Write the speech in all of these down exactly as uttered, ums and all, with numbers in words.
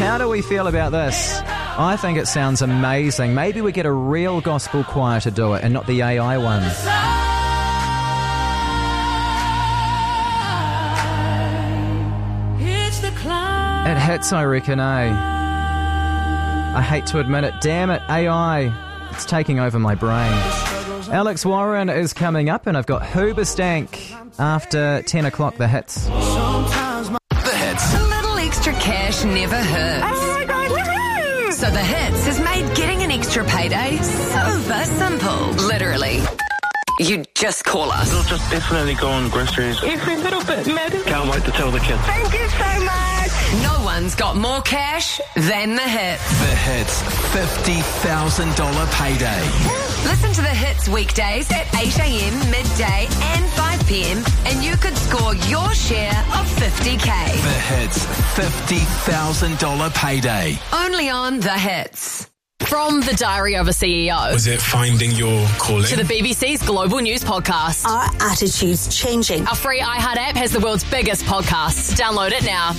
How do we feel about this? I think it sounds amazing. Maybe we get a real gospel choir to do it and not the A I one. It hits, I reckon, eh? I hate to admit it. Damn it, A I. It's taking over my brain. Alex Warren is coming up, and I've got Hoobastank after ten o'clock, the hits. The hits. A little extra cash never hurts. Oh my God, woohoo! So the hits has made getting an extra payday super simple. Literally. You just call us. We'll just definitely go on groceries. Every little bit matters. Can't wait to tell the kids. Thank you so much. No one's got more cash than the hits. The hits. fifty thousand dollars payday. Listen to the hits weekdays at eight a.m, midday and five p.m. and you could score your share of fifty K. The hits. fifty thousand dollars payday. Only on the hits. From the Diary of a C E O. Was it finding your calling? To the B B C's Global News Podcast. Are attitudes changing? Our free iHeart app has the world's biggest podcasts. Download it now.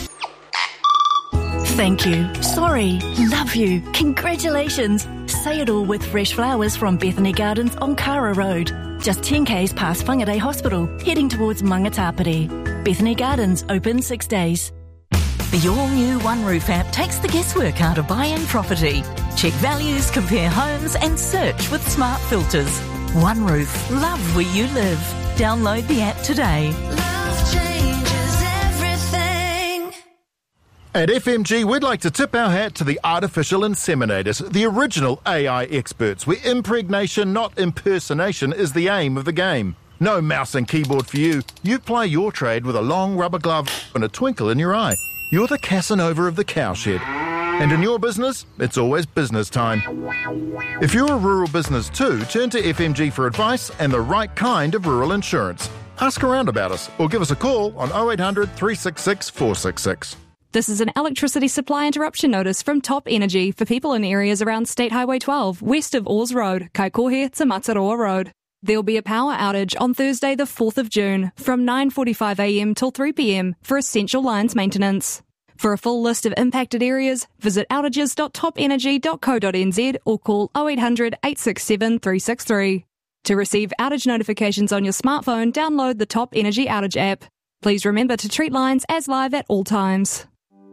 Thank you. Sorry. Love you. Congratulations. Say it all with fresh flowers from Bethany Gardens on Kara Road. Just ten kays past Whangarei Hospital, heading towards Mangatapere. Bethany Gardens, open six days. The all-new OneRoof app takes the guesswork out of buying property. Check values, compare homes and search with smart filters. OneRoof. Love where you live. Download the app today. Love changes everything. At F M G, we'd like to tip our hat to the artificial inseminators, the original A I experts, where impregnation, not impersonation, is the aim of the game. No mouse and keyboard for you. You ply your trade with a long rubber glove and a twinkle in your eye. You're the Casanova of the cowshed. And in your business, it's always business time. If you're a rural business too, turn to F M G for advice and the right kind of rural insurance. Ask around about us or give us a call on oh eight hundred, three six six, four six six. This is an electricity supply interruption notice from Top Energy for people in areas around State Highway twelve, west of Oars Road, Kaikohe to Mataroa Road. There'll be a power outage on Thursday the fourth of June from nine forty-five a.m. till three p.m. for essential lines maintenance. For a full list of impacted areas, visit outages dot top energy dot co dot n z or call oh eight hundred, eight six seven, three six three. To receive outage notifications on your smartphone, download the Top Energy Outage app. Please remember to treat lines as live at all times.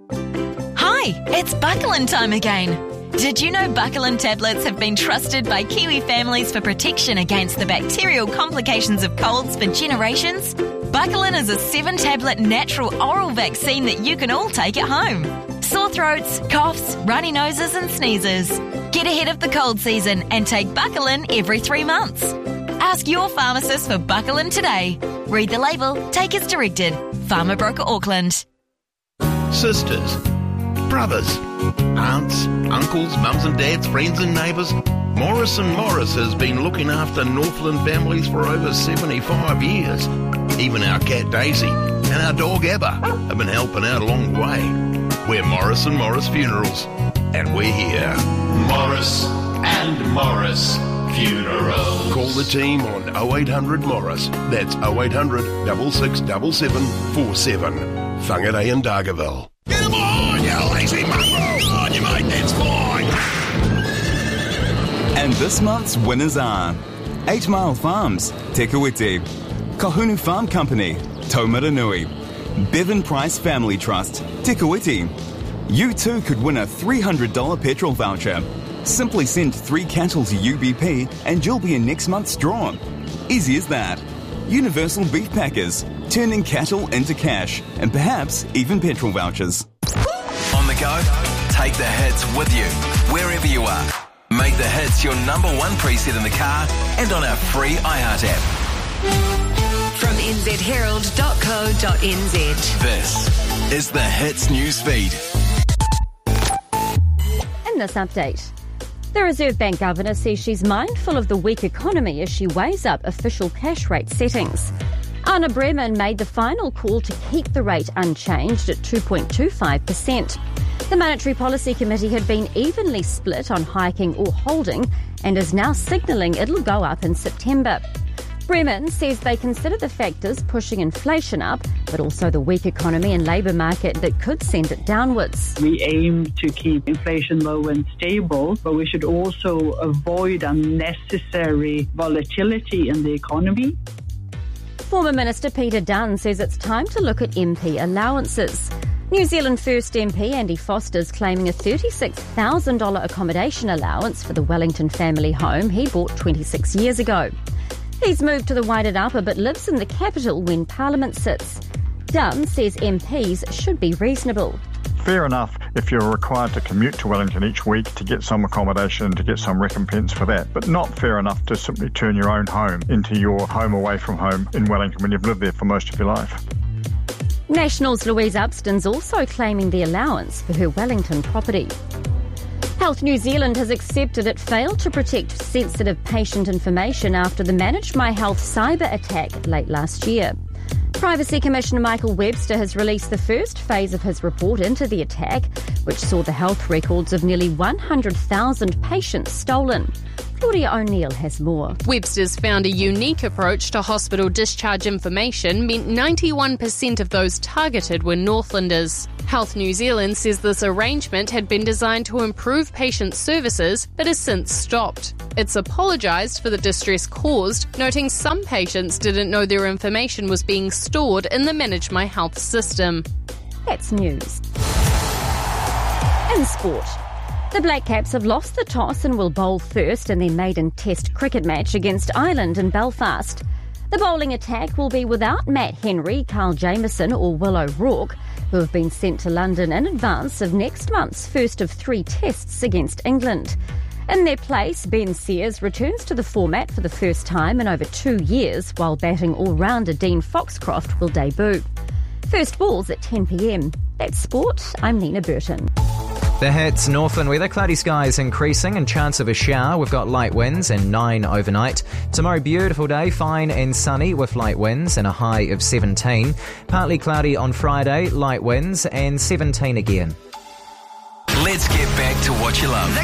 Hi, it's Buckland time again. Did you know Buckland tablets have been trusted by Kiwi families for protection against the bacterial complications of colds for generations? Buckland is a seven-tablet natural oral vaccine that you can all take at home. Sore throats, coughs, runny noses and sneezes. Get ahead of the cold season and take Buckland every three months. Ask your pharmacist for Buckland today. Read the label, take as directed. Pharma Broker Auckland. Sisters, brothers, aunts, uncles, mums and dads, friends and neighbours. Morris and Morris has been looking after Northland families for over seventy-five years. Even our cat Daisy and our dog Abba have been helping out along the way. We're Morris and Morris Funerals, and we're here. Morris and Morris Funerals. Call the team on oh eight hundred Morris. That's oh eight hundred, six six seven seven four seven. Whangarei and Dargaville. Get him on, you lazy mongrel! On you, mate, that's fine! And this month's winners are Eight Mile Farms, Te Kuiti, Kahunu Farm Company, Taumaranui, Bevan Price Family Trust, Te Kuiti. You too could win a three hundred dollars petrol voucher. Simply send three cattle to U B P and you'll be in next month's draw. Easy as that. Universal Beef Packers, turning cattle into cash and perhaps even petrol vouchers. On the go? Take the hits with you, wherever you are. Make the hits your number one preset in the car and on our free iHeart app. From n z herald dot co dot n z. This is the Hits News Feed. In this update, the Reserve Bank Governor says she's mindful of the weak economy as she weighs up official cash rate settings. Anna Bremen made the final call to keep the rate unchanged at two point two five percent. The Monetary Policy Committee had been evenly split on hiking or holding and is now signalling it'll go up in September. Bremen says they consider the factors pushing inflation up, but also the weak economy and labour market that could send it downwards. We aim to keep inflation low and stable, but we should also avoid unnecessary volatility in the economy. Former Minister Peter Dunn says it's time to look at M P allowances. New Zealand First M P Andy Foster's claiming a thirty-six thousand dollars accommodation allowance for the Wellington family home he bought twenty-six years ago. He's moved to the Wairarapa but lives in the capital when Parliament sits. Dunn says M Ps should be reasonable. Fair enough if you're required to commute to Wellington each week to get some accommodation and to get some recompense for that, but not fair enough to simply turn your own home into your home away from home in Wellington when you've lived there for most of your life. National's Louise Upston's also claiming the allowance for her Wellington property. Health New Zealand has accepted it failed to protect sensitive patient information after the Manage My Health cyber attack late last year. Privacy Commissioner Michael Webster has released the first phase of his report into the attack, which saw the health records of nearly one hundred thousand patients stolen. Claudia O'Neill has more. Webster's found a unique approach to hospital discharge information meant ninety-one percent of those targeted were Northlanders. Health New Zealand says this arrangement had been designed to improve patient services but has since stopped. It's apologised for the distress caused, noting some patients didn't know their information was being stored in the Manage My Health system. That's news. In sport. The Black Caps have lost the toss and will bowl first in their maiden Test cricket match against Ireland in Belfast. The bowling attack will be without Matt Henry, Carl Jamieson or Will O'Rourke, who have been sent to London in advance of next month's first of three tests against England. In their place, Ben Sears returns to the format for the first time in over two years, while batting all-rounder Dean Foxcroft will debut. First ball's at ten p.m. That's sport. I'm Nina Burton. The hits, Northland weather, cloudy skies increasing and chance of a shower. We've got light winds and nine overnight. Tomorrow, beautiful day, fine and sunny with light winds and a high of seventeen. Partly cloudy on Friday, light winds and seventeen again. Let's get back to what you love.